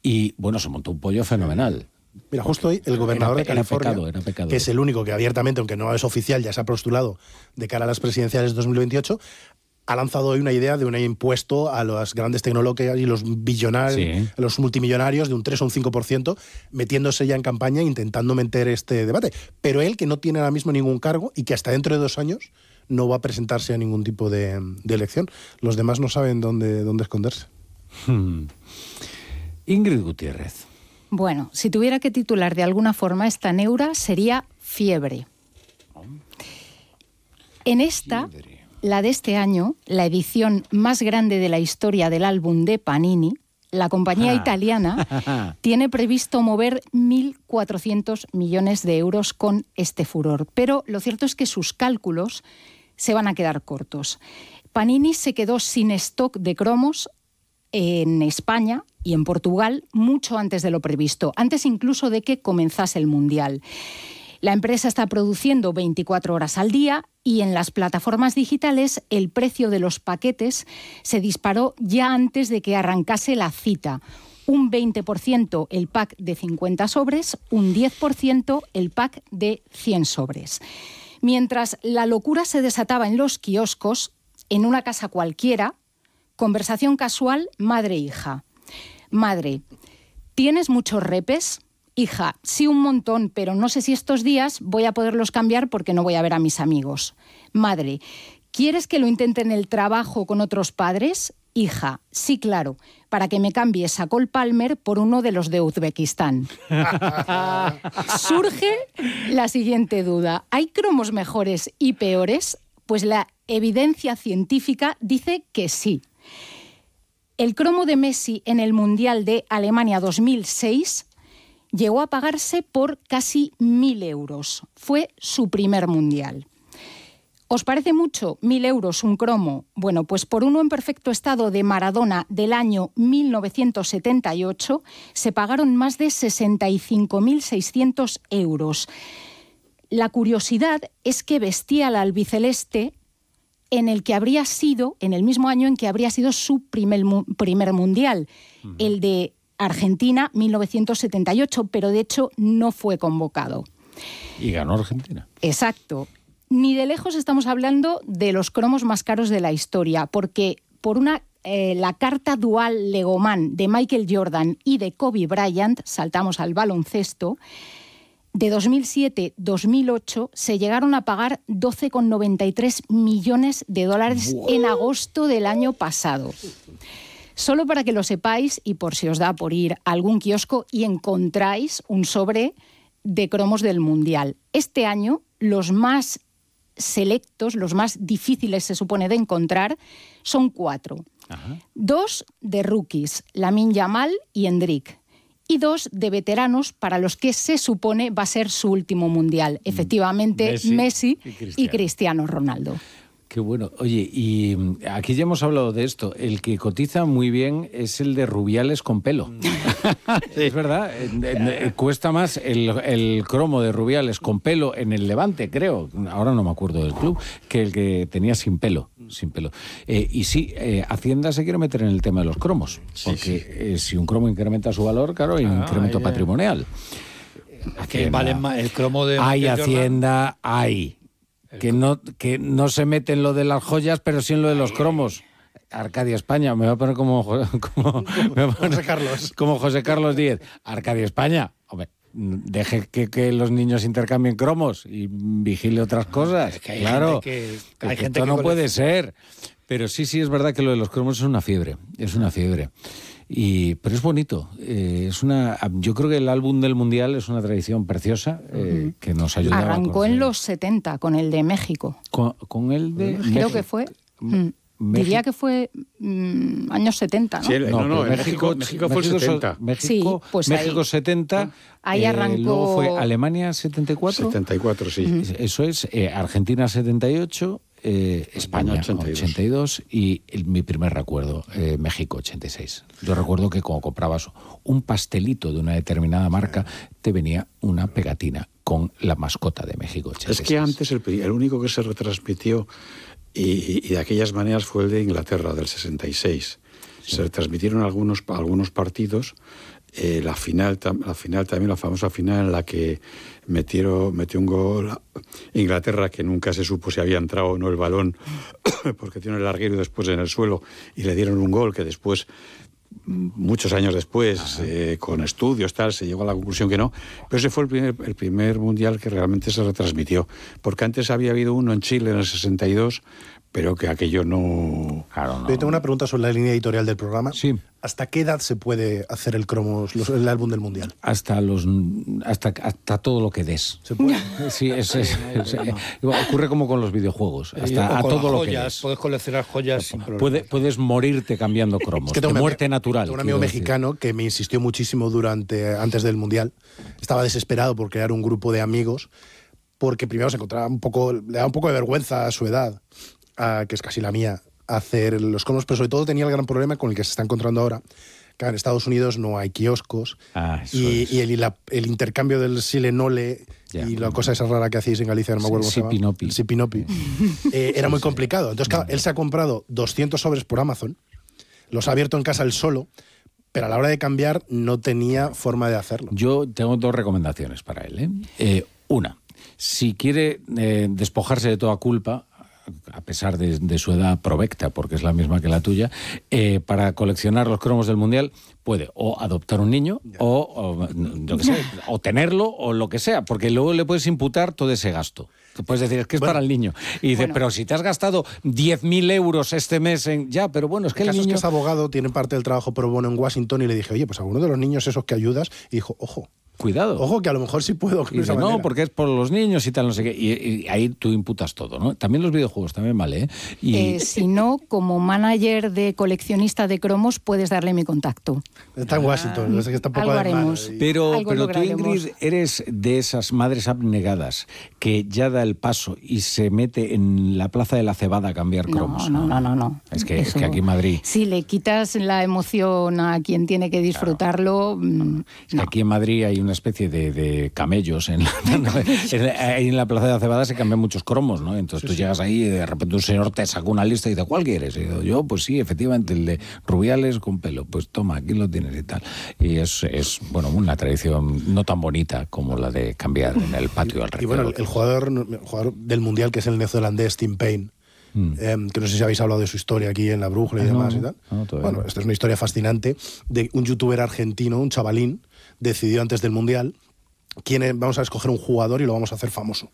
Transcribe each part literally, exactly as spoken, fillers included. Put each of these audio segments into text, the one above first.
Y bueno, se montó un pollo fenomenal. Mira, justo hoy el gobernador era, de California, era pecado, era pecado. que es el único que abiertamente, aunque no es oficial, ya se ha postulado de cara a las presidenciales de dos mil veintiocho, ha lanzado hoy una idea de un impuesto a las grandes tecnológicas y los billonarios, sí. los multimillonarios de un tres o un cinco por ciento, metiéndose ya en campaña intentando meter este debate. Pero él, que no tiene ahora mismo ningún cargo y que hasta dentro de dos años no va a presentarse a ningún tipo de, de elección. Los demás no saben dónde, dónde esconderse. Hmm. Ingrid Gutiérrez. Bueno, si tuviera que titular de alguna forma esta neura sería Fiebre. En esta, Fiebre. La de este año, la edición más grande de la historia del álbum de Panini, la compañía ah. italiana tiene previsto mover mil cuatrocientos millones de euros con este furor. Pero lo cierto es que sus cálculos se van a quedar cortos. Panini se quedó sin stock de cromos en España y en Portugal mucho antes de lo previsto, antes incluso de que comenzase el Mundial. La empresa está produciendo veinticuatro horas al día y en las plataformas digitales el precio de los paquetes se disparó ya antes de que arrancase la cita. Un veinte por ciento el pack de cincuenta sobres, un diez por ciento el pack de cien sobres. Mientras la locura se desataba en los kioscos, en una casa cualquiera, conversación casual madre-hija. Madre, ¿tienes muchos repes? Hija, sí, un montón, pero no sé si estos días voy a poderlos cambiar porque no voy a ver a mis amigos. Madre, ¿quieres que lo intente en el trabajo con otros padres? Hija, sí, claro, para que me cambies a Cole Palmer por uno de los de Uzbekistán. Surge la siguiente duda. ¿Hay cromos mejores y peores? Pues la evidencia científica dice que sí. El cromo de Messi en el Mundial de Alemania dos mil seis llegó a pagarse por casi mil euros. Fue su primer Mundial. ¿Os parece mucho mil euros un cromo? Bueno, pues por uno en perfecto estado de Maradona del año mil novecientos setenta y ocho se pagaron más de sesenta y cinco mil seiscientos euros. La curiosidad es que vestía al albiceleste en el que habría sido, en el mismo año en que habría sido su primer, primer mundial, uh-huh. el de Argentina, mil novecientos setenta y ocho, pero de hecho no fue convocado. Y ganó Argentina. Exacto. Ni de lejos estamos hablando de los cromos más caros de la historia, porque por una eh, la carta dual Legoman de Michael Jordan y de Kobe Bryant, saltamos al baloncesto, de dos mil siete a dos mil ocho se llegaron a pagar doce coma noventa y tres millones de dólares wow. en agosto del año pasado. Solo para que lo sepáis y por si os da por ir a algún kiosco y encontráis un sobre de cromos del Mundial. Este año los más selectos, los más difíciles se supone de encontrar, son cuatro. Ajá. Dos de rookies, Lamine Yamal y Endrick. Y dos de veteranos para los que se supone va a ser su último Mundial. Efectivamente, Messi, Messi y, Cristiano. y Cristiano Ronaldo. Qué bueno. Oye, y aquí ya hemos hablado de esto. El que cotiza muy bien es el de Rubiales con pelo. Sí. Es verdad. Cuesta más el, el cromo de Rubiales con pelo en el Levante, creo. Ahora no me acuerdo del club, que el que tenía sin pelo. Sin pelo. Eh, y sí, eh, Hacienda se quiere meter en el tema de los cromos. Sí, porque sí. Eh, si un cromo incrementa su valor, claro, hay un ah, incremento yeah. patrimonial. Que vale más el cromo de... Hay Hacienda, hay... Que no, que no se mete en lo de las joyas, pero sí en lo de los cromos. Arcadia España, me va a poner como, como, me va a poner, José Carlos. como José Carlos Díez. Arcadia España, hombre, deje que, que los niños intercambien cromos y vigile otras cosas. Es que hay claro, gente que, hay que gente esto que no puede ser. Pero sí, sí, es verdad que lo de los cromos es una fiebre, es una fiebre. Y, pero es bonito, eh, es una, yo creo que el álbum del Mundial es una tradición preciosa eh, uh-huh. que nos ayuda. Arrancó en los setenta con el de México. ¿Con, con el de Creo México? que fue... Mm, diría que fue mm, años setenta, ¿no? Sí, el, no, no, no México, México fue México, el setenta. México, sí, pues México ahí, setenta. Ahí arrancó... Eh, luego fue Alemania setenta y cuatro. setenta y cuatro, sí. Uh-huh. Eso es, eh, Argentina setenta y ocho... Eh, España ochenta y dos, ochenta y dos y el, mi primer recuerdo, eh, México ochenta y seis. Yo recuerdo que cuando comprabas un pastelito de una determinada marca, te venía una pegatina con la mascota de México ochenta y seis. Es que antes el, el único que se retransmitió y, y de aquellas maneras fue el de Inglaterra, del sesenta y seis. Se retransmitieron algunos, algunos partidos eh, la final, la final también, la famosa final en la que metieron, metió un gol Inglaterra, que nunca se supo si había entrado o no el balón, porque tiene el larguero después en el suelo, y le dieron un gol que después, muchos años después, eh, con estudios, tal, se llegó a la conclusión que no. Pero ese fue el primer, el primer mundial que realmente se retransmitió. Porque antes había habido uno en Chile en el sesenta y dos, pero que aquello no... Claro, no. Yo tengo una pregunta sobre la línea editorial del programa. Sí. ¿Hasta qué edad se puede hacer el cromos, los, el álbum del mundial? Hasta los hasta, hasta todo lo que des. ¿Se puede? Sí, es, es, es, es, ocurre como con los videojuegos. Hasta a todo lo que des. Puedes coleccionar joyas sin problema. Puede, puedes morirte cambiando cromos. Es que de muerte natural. Tengo un amigo mexicano decir. que me insistió muchísimo durante antes del mundial. Estaba desesperado por crear un grupo de amigos porque primero se encontraba un poco, le daba un poco de vergüenza a su edad, a, que es casi la mía, hacer los cromos, pero sobre todo tenía el gran problema con el que se está encontrando ahora, que en Estados Unidos no hay kioscos ah, y, y el, la, el intercambio del sile-nole yeah. y la cosa esa rara que hacéis en Galicia, no me acuerdo cómo se llama. El sipinopi. eh, era muy complicado. Entonces, claro, él se ha comprado doscientos sobres por Amazon, los ha abierto en casa él solo, pero a la hora de cambiar no tenía forma de hacerlo. Yo tengo dos recomendaciones para él. ¿eh? Eh, una, si quiere eh, despojarse de toda culpa, a pesar de, de su edad provecta, porque es la misma que la tuya, eh, para coleccionar los cromos del Mundial puede o adoptar un niño o, o, yo qué sé, o tenerlo o lo que sea, porque luego le puedes imputar todo ese gasto. Puedes decir, es que es bueno, para el niño. Y dice, bueno, pero si te has gastado diez mil euros este mes en... Ya, pero bueno, es que el, el caso niño... es que es abogado, tiene parte del trabajo pro bono en Washington y le dije, oye, pues a uno de los niños esos que ayudas, y dijo, ojo, cuidado. Ojo, que a lo mejor sí puedo. Y dice, no, porque es por los niños y tal, no sé qué. Y, y ahí tú imputas todo, ¿no? También los videojuegos, también vale, ¿eh? Y... Eh, si no, como manager de coleccionista de cromos, puedes darle mi contacto. Está en Washington, ah, no sé que está un poco algo haremos. Y... Pero, pero tú, Ingrid, eres de esas madres abnegadas que ya da el paso y se mete en la Plaza de la Cebada a cambiar cromos. No, no, no, no. no. Es, que, es que aquí en Madrid... Si le quitas la emoción a quien tiene que disfrutarlo... Claro. Es no. que aquí en Madrid hay una especie de, de camellos. En la, ahí en la Plaza de la Cebada se cambian muchos cromos, ¿no? Entonces sí, tú sí. llegas ahí y de repente un señor te saca una lista y dice, ¿cuál quieres? Y digo, yo, pues sí, efectivamente, el de Rubiales con pelo. Pues toma, aquí lo tienes y tal. Y es, es bueno, una tradición no tan bonita como la de cambiar en el patio al recreo. Y bueno, el, el, jugador, el jugador del Mundial, que es el neozelandés Tim Payne, Mm. Eh, que no sé si habéis hablado de su historia aquí en La Brújula y ah, demás no, y tal. No, bueno, no. Esta es una historia fascinante de un youtuber argentino, un chavalín, decidió antes del Mundial, quién es, vamos a escoger un jugador y lo vamos a hacer famoso.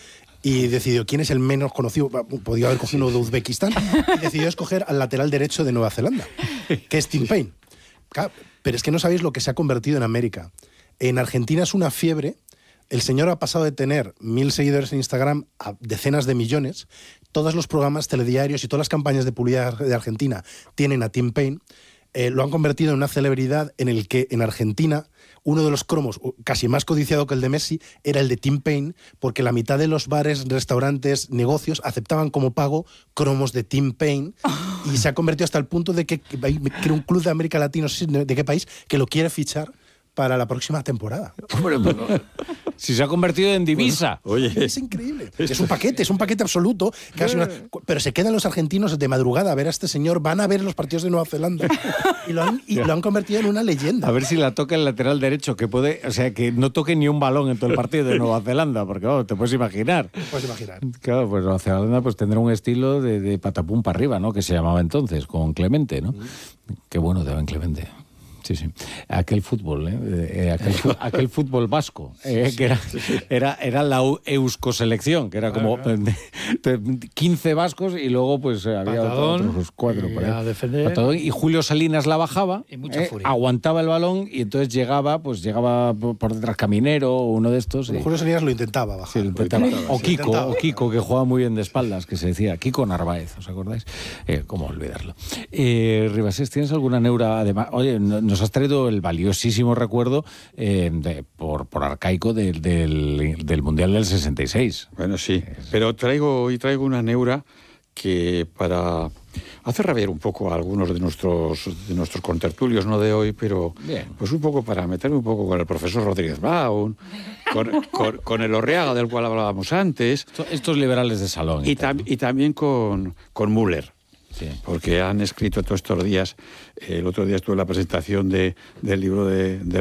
Y decidió quién es el menos conocido, podía haber cogido uno de Uzbekistán, y decidió escoger al lateral derecho de Nueva Zelanda, que es Tim Payne. Claro, pero es que no sabéis lo que se ha convertido en América. En Argentina es una fiebre. El señor ha pasado de tener mil seguidores en Instagram a decenas de millones. Todos los programas telediarios y todas las campañas de publicidad de Argentina tienen a Tim Payne. Eh, lo han convertido en una celebridad en el que en Argentina uno de los cromos casi más codiciado que el de Messi era el de Tim Payne, porque la mitad de los bares, restaurantes, negocios aceptaban como pago cromos de Tim Payne y se ha convertido hasta el punto de que, que, que un club de América Latina, no sé de qué país, que lo quiere fichar para la próxima temporada. Hombre, pero, si se ha convertido en divisa. Bueno, oye, es increíble. Es un paquete, es un paquete absoluto. Casi una, pero se quedan los argentinos de madrugada a ver a este señor, van a ver los partidos de Nueva Zelanda y lo han, y lo han convertido en una leyenda. A ver si la toca el lateral derecho, que puede, o sea, que no toque ni un balón en todo el partido de Nueva Zelanda, porque oh, te puedes imaginar. Te puedes imaginar. Claro, pues Nueva Zelanda pues tendrá un estilo de, de patapum para arriba, ¿no? Que se llamaba entonces, con Clemente, ¿no? Mm. Qué bueno te ven Clemente. Sí, sí. Aquel fútbol, ¿eh? eh aquel, aquel fútbol vasco, eh, sí, que era, sí, sí. era, era la Euskoselección, que era como ah, claro. quince vascos y luego pues había Patadón, otros cuatro. Y, por ahí. defender. Patadón, y Julio Salinas la bajaba, y mucha eh, furia. aguantaba el balón y entonces llegaba, pues llegaba por detrás Caminero o uno de estos. Bueno, y... Julio Salinas lo intentaba bajar. Sí, lo intentaba. O Kiko, intentaba. o Kiko, que jugaba muy bien de espaldas, que se decía, Kiko Narváez, ¿os acordáis? Eh, ¿Cómo olvidarlo? Eh, Ribasés, ¿tienes alguna neura? Además, oye, nos has traído el valiosísimo recuerdo eh, de, por, por arcaico de, del, del Mundial del sesenta y seis. Bueno, sí, pero traigo hoy traigo una neura que para hacer rabiar un poco a algunos de nuestros de nuestros contertulios, no de hoy, pero Bien. pues un poco para meterme un poco con el profesor Rodríguez Brown, con, con, con el Orreaga del cual hablábamos antes. Estos liberales de salón. Y, tam, y también con, con Müller. Sí. Porque han escrito todos estos días, eh, el otro día estuve en la presentación de, del libro de, de